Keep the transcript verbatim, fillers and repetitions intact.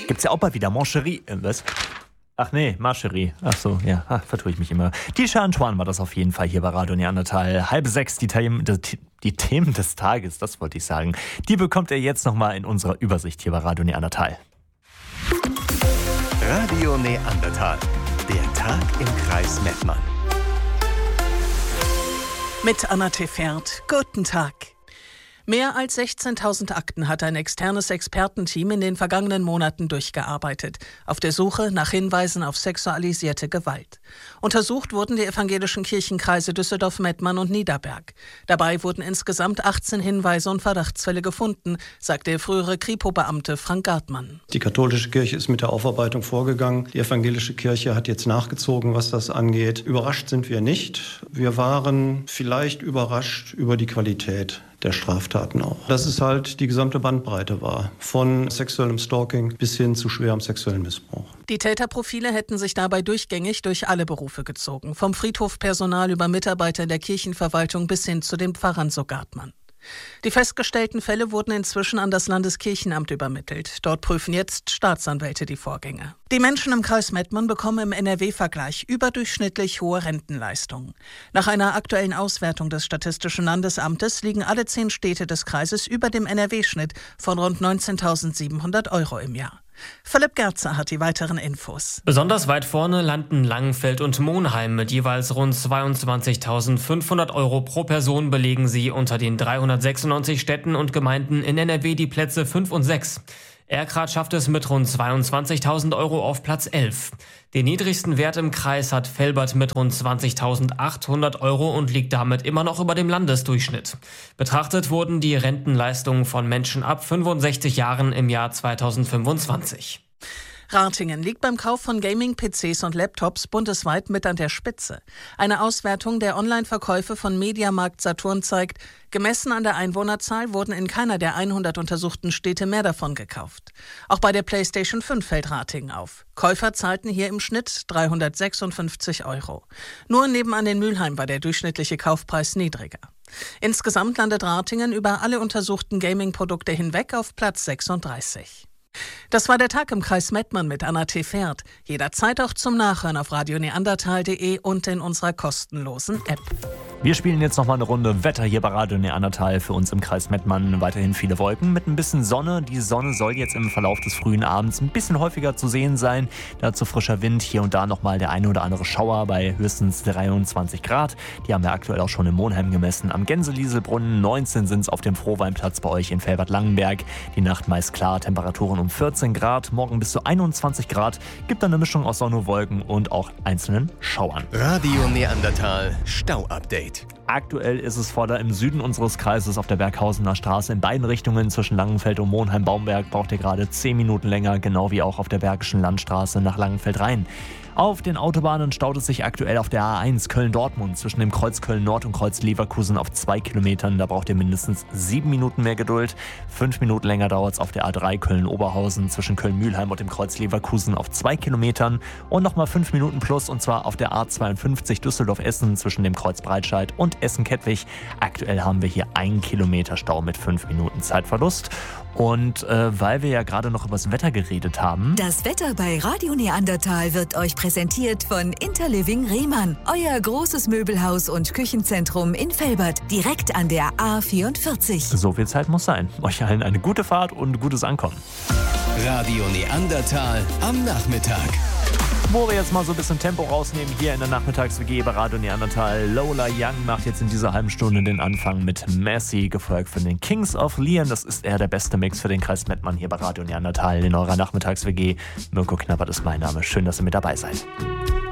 Gibt's ja auch bald wieder. Moncherie. Äh, was? Ach nee, Marcherie. Ach so, ja, ach, vertue ich mich immer. Tisha Antoine war das auf jeden Fall hier bei Radio Neandertal. Halb sechs, die Themen, die, die Themen des Tages, das wollte ich sagen. Die bekommt ihr jetzt nochmal in unserer Übersicht hier bei Radio Neandertal. Radio Neandertal, der Tag im Kreis Mettmann. Mit Anna Tefert. Guten Tag. Mehr als sechzehntausend Akten hat ein externes Expertenteam in den vergangenen Monaten durchgearbeitet, auf der Suche nach Hinweisen auf sexualisierte Gewalt. Untersucht wurden die evangelischen Kirchenkreise Düsseldorf, Mettmann und Niederberg. Dabei wurden insgesamt achtzehn Hinweise und Verdachtsfälle gefunden, sagt der frühere Kripo-Beamte Frank Gartmann. Die katholische Kirche ist mit der Aufarbeitung vorgegangen. Die evangelische Kirche hat jetzt nachgezogen, was das angeht. Überrascht sind wir nicht. Wir waren vielleicht überrascht über die Qualität der Straftaten auch. Dass es halt die gesamte Bandbreite war, von sexuellem Stalking bis hin zu schwerem sexuellen Missbrauch. Die Täterprofile hätten sich dabei durchgängig durch alle Berufe gezogen, vom Friedhofpersonal über Mitarbeiter der Kirchenverwaltung bis hin zu den Pfarrern, so Gartmann. Die festgestellten Fälle wurden inzwischen an das Landeskirchenamt übermittelt. Dort prüfen jetzt Staatsanwälte die Vorgänge. Die Menschen im Kreis Mettmann bekommen im N R W-Vergleich überdurchschnittlich hohe Rentenleistungen. Nach einer aktuellen Auswertung des Statistischen Landesamtes liegen alle zehn Städte des Kreises über dem N R W-Schnitt von rund neunzehntausendsiebenhundert Euro im Jahr. Philipp Gerzer hat die weiteren Infos. Besonders weit vorne landen Langenfeld und Monheim. Mit jeweils rund zweiundzwanzigtausendfünfhundert Euro pro Person belegen sie unter den dreihundertsechsundneunzig Städten und Gemeinden in N R W die Plätze fünf und sechs. Erkrath schafft es mit rund zweiundzwanzigtausend Euro auf Platz elf. Den niedrigsten Wert im Kreis hat Velbert mit rund zwanzigtausendachthundert Euro und liegt damit immer noch über dem Landesdurchschnitt. Betrachtet wurden die Rentenleistungen von Menschen ab fünfundsechzig Jahren im Jahr zweitausendfünfundzwanzig. Ratingen liegt beim Kauf von Gaming-P Cs und Laptops bundesweit mit an der Spitze. Eine Auswertung der Online-Verkäufe von Mediamarkt Saturn zeigt, gemessen an der Einwohnerzahl wurden in keiner der hundert untersuchten Städte mehr davon gekauft. Auch bei der PlayStation fünf fällt Ratingen auf. Käufer zahlten hier im Schnitt dreihundertsechsundfünfzig Euro. Nur nebenan in Mülheim war der durchschnittliche Kaufpreis niedriger. Insgesamt landet Ratingen über alle untersuchten Gaming-Produkte hinweg auf Platz sechsunddreißig. Das war der Tag im Kreis Mettmann mit Anna Tefert. Jederzeit auch zum Nachhören auf radio neandertal punkt de und in unserer kostenlosen App. Wir spielen jetzt noch mal eine Runde Wetter hier bei Radio Neandertal für uns im Kreis Mettmann. Weiterhin viele Wolken mit ein bisschen Sonne. Die Sonne soll jetzt im Verlauf des frühen Abends ein bisschen häufiger zu sehen sein. Dazu frischer Wind, hier und da noch mal der eine oder andere Schauer bei höchstens dreiundzwanzig Grad. Die haben wir aktuell auch schon in Monheim gemessen. Am Gänselieselbrunnen neunzehn sind es auf dem Frohweinplatz bei euch in Velbert-Langenberg. Die Nacht meist klar, Temperaturen um vierzehn Grad, morgen bis zu einundzwanzig Grad. Gibt dann eine Mischung aus Sonne, Wolken und auch einzelnen Schauern. Radio Neandertal Stau-Update. Aktuell ist es voller im Süden unseres Kreises auf der Berghausener Straße in beiden Richtungen zwischen Langenfeld und Monheim-Baumberg braucht ihr gerade zehn Minuten länger, genau wie auch auf der Bergischen Landstraße nach Langenfeld Rhein. Auf den Autobahnen staut es sich aktuell auf der A eins Köln-Dortmund zwischen dem Kreuz Köln-Nord und Kreuz Leverkusen auf zwei Kilometern. Da braucht ihr mindestens sieben Minuten mehr Geduld. Fünf Minuten länger dauert es auf der A drei Köln-Oberhausen zwischen Köln-Mühlheim und dem Kreuz Leverkusen auf zwei Kilometern. Und nochmal fünf Minuten plus und zwar auf der A zweiundfünfzig Düsseldorf-Essen zwischen dem Kreuz Breitscheid und Essen-Kettwig. Aktuell haben wir hier einen Kilometer Stau mit fünf Minuten Zeitverlust. Und äh, weil wir ja gerade noch über das Wetter geredet haben. Das Wetter bei Radio Neandertal wird euch präsentiert von Interliving Rehmann. Euer großes Möbelhaus und Küchenzentrum in Velbert, direkt an der A vierundvierzig. So viel Zeit muss sein. Euch allen eine gute Fahrt und gutes Ankommen. Radio Neandertal am Nachmittag. Wo wir jetzt mal so ein bisschen Tempo rausnehmen, hier in der Nachmittags-W G bei Radio Neandertal. Lola Young macht jetzt in dieser halben Stunde den Anfang mit Messi, gefolgt von den Kings of Leon. Das ist eher der beste Mix für den Kreis Mettmann hier bei Radio Neandertal in eurer Nachmittags-W G. Mirko Knappert ist mein Name. Schön, dass ihr mit dabei seid.